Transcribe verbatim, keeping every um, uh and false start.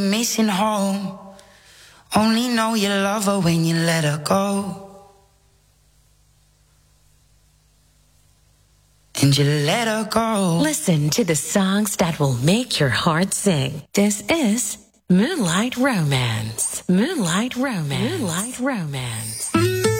Missing home. Only know you love her when you let her go. And you let her go. Listen to the songs that will make your heart sing. This is Moonlight Romance. Moonlight Romance. Moonlight Romance.